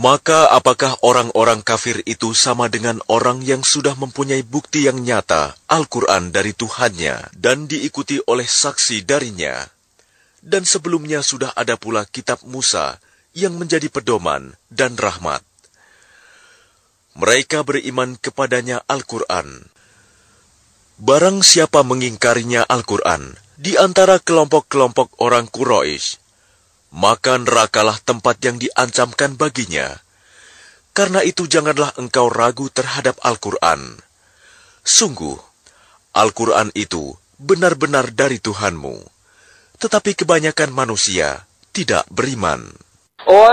Maka apakah orang-orang kafir itu sama dengan orang yang sudah mempunyai bukti yang nyata Al-Quran dari Tuhannya dan diikuti oleh saksi darinya? Dan sebelumnya sudah ada pula kitab Musa yang menjadi pedoman dan rahmat. Mereka beriman kepadanya Al-Quran. Barang siapa mengingkarinya Al-Quran di antara kelompok-kelompok orang Quraisy, maka nerakalah tempat yang diancamkan baginya. Karena itu janganlah engkau ragu terhadap Al-Quran. Sungguh, Al-Quran itu benar-benar dari Tuhanmu. Tetapi kebanyakan manusia tidak beriman.